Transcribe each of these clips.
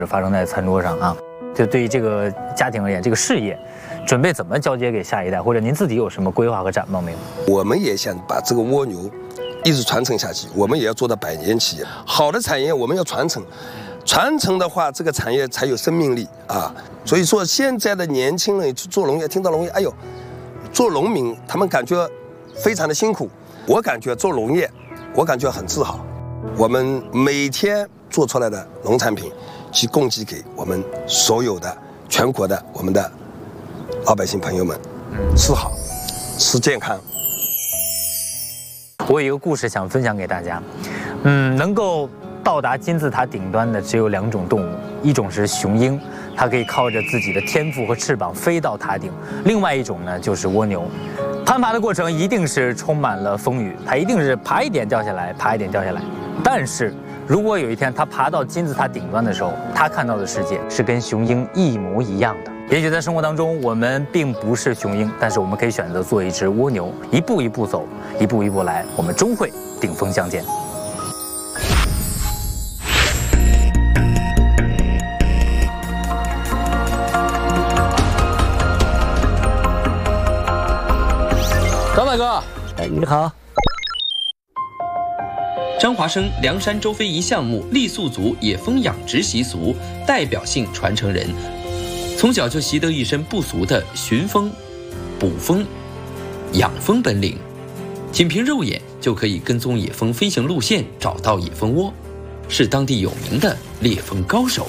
发生在餐桌上啊。就对于这个家庭而言，这个事业准备怎么交接给下一代，或者您自己有什么规划和展望没有？ 我们也想把这个蜗牛一直传承下去，我们也要做到100年企业。好的产业我们要传承，传承的话，这个产业才有生命力啊。所以说，现在的年轻人去做农业，听到农业，哎呦，做农民他们感觉非常的辛苦。我感觉做农业，我感觉很自豪。我们每天做出来的农产品，去供给给我们所有的全国的我们的老百姓朋友们，吃好，吃健康。 我有一个故事想分享给大家，能够到达金字塔顶端的只有2种动物，一种是雄鹰，它可以靠着自己的天赋和翅膀飞到塔顶；另外一种呢就是蜗牛，攀爬的过程一定是充满了风雨，它一定是爬一点掉下来，爬一点掉下来。但是如果有一天它爬到金字塔顶端的时候，它看到的世界是跟雄鹰一模一样的。也许在生活当中，我们并不是雄鹰，但是我们可以选择做一只蜗牛，一步一步走，一步一步来，我们终会顶峰相见。 张大哥， 你好。 张华生凉山周非遗项目傈僳族野蜂养殖习俗代表性传承人，从小就习得一身不俗的寻蜂、捕蜂、养蜂本领，仅凭肉眼就可以跟踪野蜂飞行路线，找到野蜂窝，是当地有名的猎蜂高手。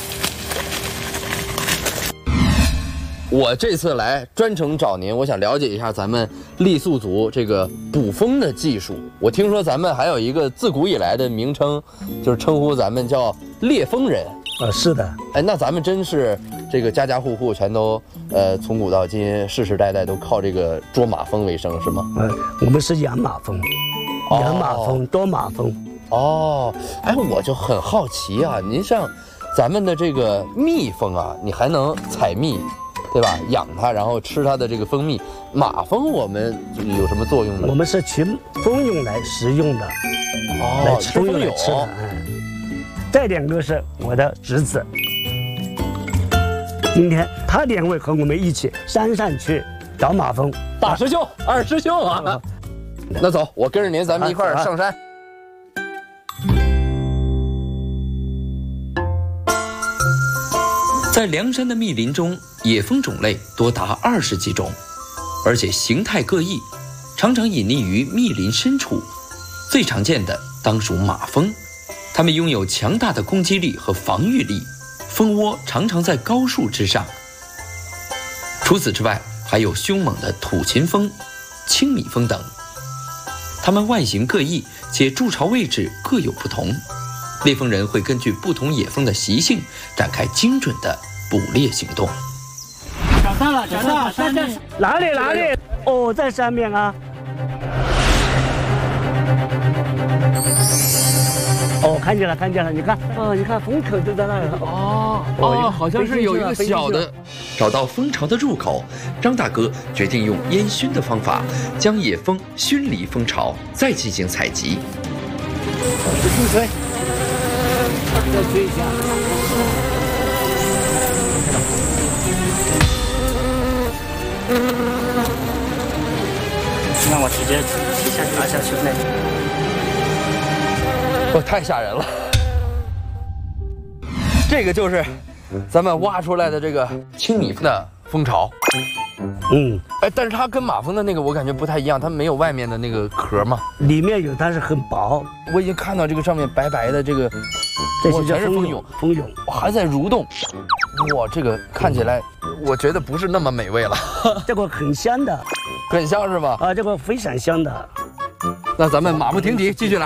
我这次来专程找您，我想了解一下咱们傈僳族这个捕蜂的技术。我听说咱们还有一个自古以来的名称，就是称呼咱们叫猎蜂人。 是的。 哎，那咱们真是这个家家户户全都从古到今世世代代都靠这个捉马蜂为生，是吗？ 我们是养马蜂，养马蜂、捉马蜂。 哦，哎，我就很好奇啊，您像咱们的这个蜜蜂啊，你还能采蜜，对吧？养它，然后吃它的这个蜂蜜。马蜂我们有什么作用呢？ 我们是群蜂用来食用的，来吃蜂友吃的。这2个是我的侄子，今天他2位和我们一起山上去找马蜂。 大师兄、二师兄啊，那走，我跟着您，咱们一块儿上山。 在凉山的密林中，野蜂种类多达20几种，而且形态各异，常常隐匿于密林深处。最常见的当属马蜂，它们拥有强大的攻击力和防御力，蜂窝常常在高树之上。除此之外，还有凶猛的土琴蜂、青米蜂等，它们外形各异，且筑巢位置各有不同。猎蜂人会根据不同野蜂的习性，展开精准的捕猎行动。 找到了，山上哪里？哦，在上面啊。哦，看见了，你看，你看蜂口就在那里。 好像是有一个小的。 找到蜂巢的入口，张大哥决定用烟熏的方法，将野蜂熏离蜂巢，再进行采集。 注水。再吹一下。那我直接一下拿下去那。 太吓人了。这个就是咱们挖出来的这个青米的蜂巢。但是它跟马蜂的那个我感觉不太一样，它没有外面的那个壳嘛， 里面有，但是很薄。 我已经看到这个上面白白的这个， 这些全是蜂蛹，还在蠕动。哇，这个看起来我觉得不是那么美味了。 这个很香的， 很香是吧？ 这个非常香的。 那咱们马不停蹄，继续来。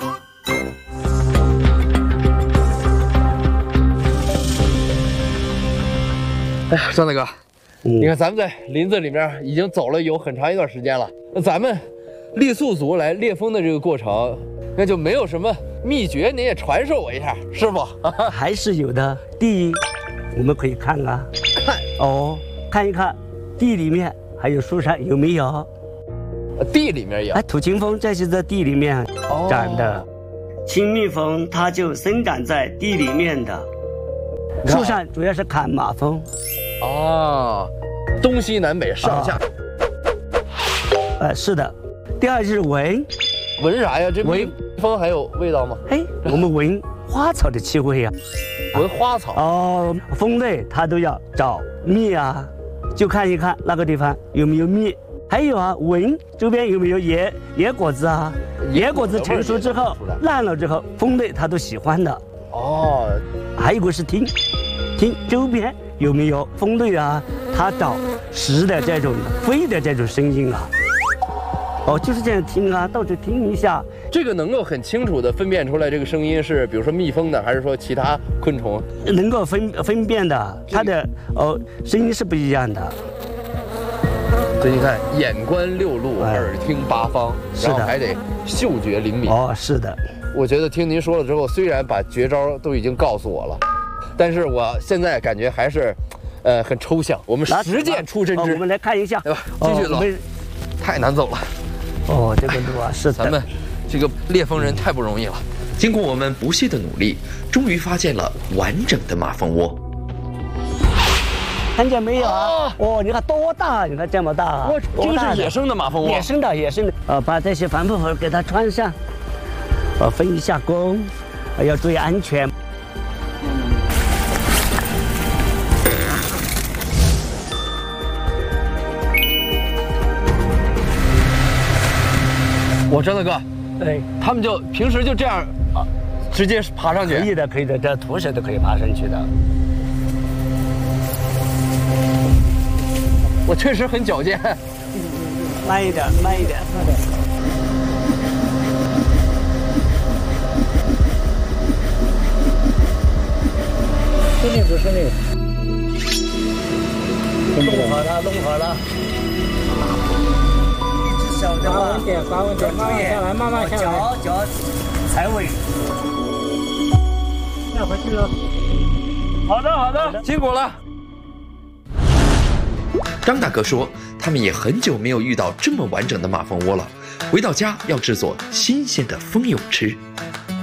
哎呀，张大哥，你看咱们在林子里面已经走了有很长一段时间了。那咱们傈僳族来猎蜂的这个过程，那就没有什么秘诀，您也传授我一下，师傅。 还是有的。第一，我们可以看啊，看一看地里面还有树上有没有。 地里面有。 土琴蜂这是在地里面长的，青蜜蜂它就生长在地里面的。 树上主要是看马蜂。 啊，东西南北上下。 是的。第二就是闻， 闻啥呀？这蜜蜂还有味道吗？ 哎，我们闻花草的气味呀。 闻花草。 哦，蜂类它都要找蜜啊，就看一看那个地方有没有蜜。还有啊，闻周边有没有野果子啊？野果子成熟之后烂了之后，蜂类它都喜欢的。 哦， 还有一个是听周边有没有蜂类啊，它找食的这种飞的这种声音啊。哦，就是这样听啊，到处听一下。 这个能够很清楚地分辨出来，这个声音是比如说蜜蜂的，还是说其他昆虫？ 能够分辨的，它的声音是不一样的。 所以你看，眼观六路，耳听八方，然后还得嗅觉灵敏。 哦，是的。 我觉得听您说了之后，虽然把绝招都已经告诉我了，但是我现在感觉还是，很抽象。我们实践出真知。 我们来看一下， 对吧？继续走。太难走了。 哦，这个路啊，是的。 咱们这个猎蜂人太不容易了。 经过我们不懈的努力，终于发现了完整的马蜂窝。 看见没有啊？哦，你看多大！你看这么大啊！ 这个是野生的马蜂窝。 野生的。把这些防风服给它穿上，分一下工，要注意安全。 我知道哥， 对， 他们就平时就这样啊，直接爬上去。 可以的，这徒手都可以爬上去的。 我确实很矫健。 慢一点。顺利不顺利？弄好了。小的滑稳点，慢慢下来，脚踩稳。下回去了。 好的，辛苦了。 张大哥说，他们也很久没有遇到这么完整的马蜂窝了，回到家要制作新鲜的蜂蛹吃。